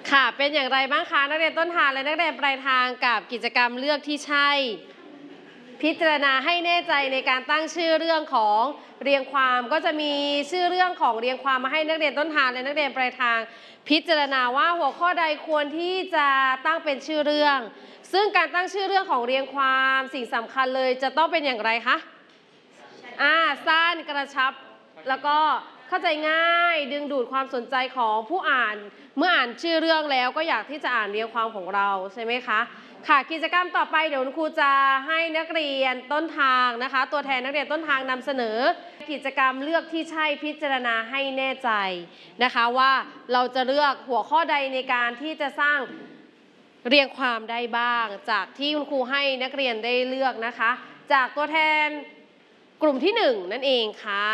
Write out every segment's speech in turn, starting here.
ค่ะเป็นอย่างไรบ้างคะนักเรียนต้นทางและนักเรียนปลายทางกับกิจกรรมเลือกที่ใช่พิจารณาให้แน่ใจในการตั้งชื่อเรื่องของเรียงความก็จะมีชื่อเรื่องของเรียงความมาให้นักเรียนต้นทางและนักเรียนปลายทางพิจารณาว่าหัวข้อใดควรที่จะตั้งเป็นชื่อเรื่องซึ่งการตั้งชื่อเรื่องของเรียงความสิ่งสำคัญเลยจะต้องเป็นอย่างไรคะสั้นกระชับแล้วก็เข้าใจง่ายดึงดูดความสนใจของผู้อ่านเมื่ออ่านชื่อเรื่องแล้วก็อยากที่จะอ่านเรียงความของเราใช่ไหมคะค่ะกิจกรรมต่อไปเดี๋ยวคุณครูจะให้นักเรียนต้นทางนะคะตัวแทนนักเรียนต้นทางนำเสนอกิจกรรมเลือกที่ใช่พิจารณาให้แน่ใจนะคะว่าเราจะเลือกหัวข้อใดในการที่จะสร้างเรียงความได้บ้างจากที่คุณครูให้นักเรียนได้เลือกนะคะจากตัวแทนกลุ่มที่1นั่นเองค่ะ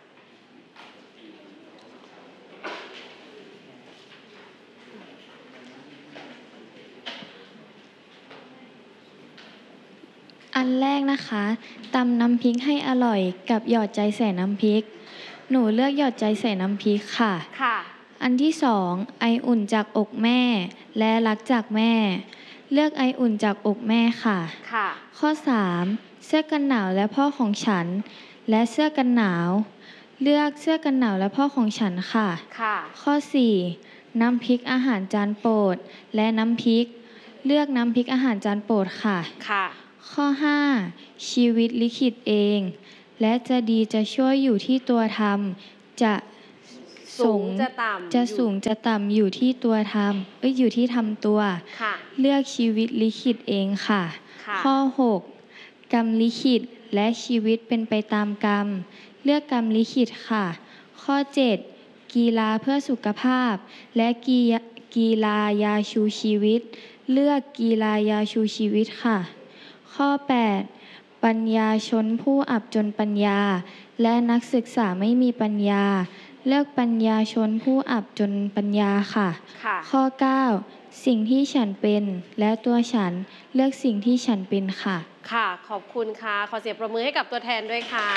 อันแรกนะคะตำน้ำพริกให้อร่อยกับหยอดใจใส่น้ำพริกหนูเลือกหยอดใจใส่น้ำพริกค่ะอันที่2ไออุ่นจากอกแม่และรักจากแม่เลือกไออุ่นจากอกแม่ค่ะข้อ3เสื้อกันหนาวและพ่อของฉันและเสื้อกันหนาวเลือกเสื้อกันหนาวและพ่อของฉันค่ะข้อ4น้ำพริกอาหารจานโปรดและน้ำพริกเลือกน้ำพริกอาหารจานโปรดค่ะข้อ5ชีวิตลิขิตเองและจะดีจะชั่วอยู่ที่ตัวทำจะสูงจะต่ำอยู่ที่ตัวทำอยู่ที่ทำตัวเลือกชีวิตลิขิตเองค่ะข้อ6กรรมลิขิตและชีวิตเป็นไปตามกรรมเลือกกรรมลิขิตค่ะข้อ7กีฬาเพื่อสุขภาพและกีฬายาชูชีวิตเลือกกีฬายาชูชีวิตค่ะข้อ8ปัญญาชนผู้อับจนปัญญาและนักศึกษาไม่มีปัญญาเลือกปัญญาชนผู้อับจนปัญญาค่ะข้อ9สิ่งที่ฉันเป็นและตัวฉันเลือกสิ่งที่ฉันเป็นค่ะขอบคุณค่ะขอเสียงปรบมือให้กับตัวแทนด้วยค่ะ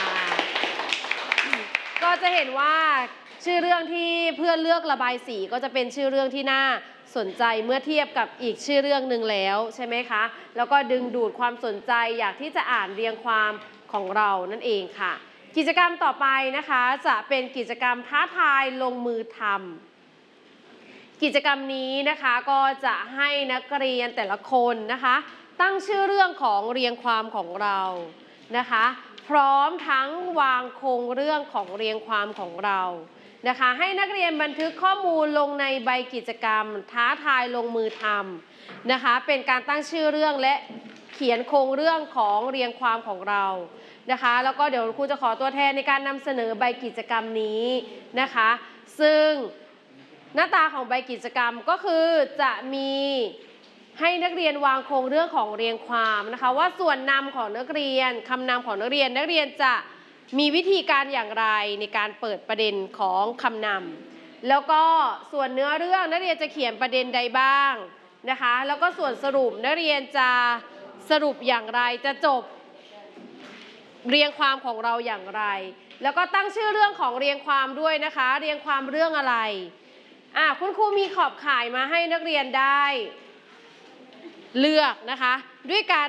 ก็จะเห็นว่าชื่อเรื่องที่เพื่อนเลือกระบายสีก็จะเป็นชื่อเรื่องที่น่าสนใจเมื่อเทียบกับอีกชื่อเรื่องหนึ่งแล้วใช่ไหมคะแล้วก็ดึงดูดความสนใจอยากที่จะอ่านเรียงความของเรานั่นเองค่ะกิจกรรมต่อไปนะคะจะเป็นกิจกรรมท้าทายลงมือทำกิจกรรมนี้นะคะก็จะให้นักเรียนแต่ละคนนะคะตั้งชื่อเรื่องของเรียงความของเรานะคะพร้อมทั้งวางโครงเรื่องของเรียงความของเรานะคะให้นักเรียนบันทึกข้อมูลลงในใบกิจกรรมท้าทายลงมือทำนะคะเป็นการตั้งชื่อเรื่องและเขียนโครงเรื่องของเรียงความของเรานะคะแล้วก็เดี๋ยวครูจะขอตัวแทนในการนำเสนอใบกิจกรรมนี้นะคะซึ่งหน้าตาของใบกิจกรรมก็คือจะมีให้นักเรียนวางโครงเรื่องของเรียงความนะคะว่าส่วนนำของนักเรียนคำนำของนักเรียนจะมีวิธีการอย่างไรในการเปิดประเด็นของคำนำแล้วก็ส่วนเนื้อเรื่องนักเรียนจะเขียนประเด็นใดบ้างนะคะแล้วก็ส่วนสรุปนักเรียนจะสรุปอย่างไรจะจบเรียงความของเราอย่างไรแล้วก็ตั้งชื่อเรื่องของเรียงความด้วยนะคะเรียงความเรื่องอะไรคุณครูมีขอบข่ายมาให้นักเรียนได้เลือกนะคะด้วยกัน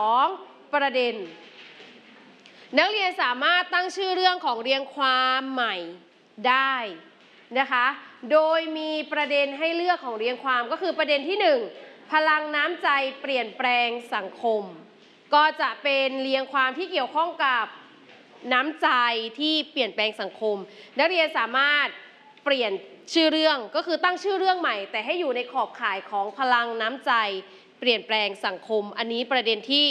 2ประเด็นนักเรียนสามารถตั้งชื่อเรื่องของเรียงความใหม่ได้นะคะโดยมีประเด็นให้เลือกของเรียงความก็คือประเด็นที่1พลังน้ำใจเปลี่ยนแปลงสังคมก็จะเป็นเรียงความที่เกี่ยวข้องกับน้ำใจที่เปลี่ยนแปลงสังคมนักเรียนสามารถเปลี่ยนชื่อเรื่องก็คือตั้งชื่อเรื่องใหม่แต่ให้อยู่ในขอบข่ายของพลังน้ำใจเปลี่ยนแปลงสังคมอันนี้ประเด็นที่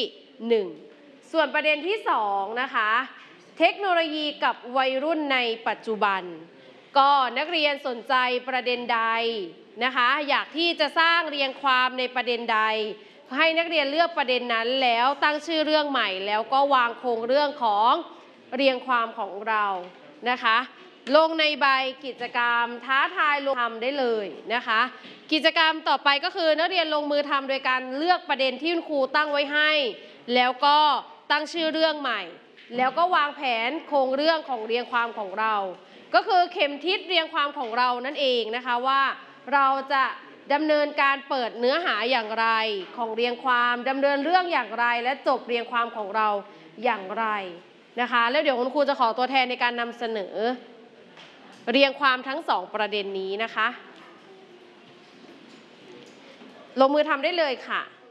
1ส่วนประเด็นที่2นะคะเทคโนโลยีกับวัยรุ่นในปัจจุบันก็นักเรียนสนใจประเด็นใดนะคะอยากที่จะสร้างเรียงความในประเด็นใดให้นักเรียนเลือกประเด็นนั้นแล้วตั้งชื่อเรื่องใหม่แล้วก็วางโครงเรื่องของเรียงความของเรานะคะลงในใบกิจกรรมท้าทายลงทำได้เลยนะคะกิจกรรมต่อไปก็คือนักเรียนลงมือทำโดยการเลือกประเด็นที่คุณครูตั้งไว้ให้แล้วก็ตั้งชื่อเรื่องใหม่แล้วก็วางแผนโครงเรื่องของเรียงความของเราก็คือเข็มทิศเรียงความของเรานั่นเองนะคะว่าเราจะดำเนินการเปิดเนื้อหาอย่างไรของเรียงความดำเนินเรื่องอย่างไรและจบเรียงความของเราอย่างไรนะคะแล้วเดี๋ยวคุณครูจะขอตัวแทนในการนำเสนอเรียงความทั้ง2ประเด็นนี้นะคะลงมือทำได้เลยค่ะ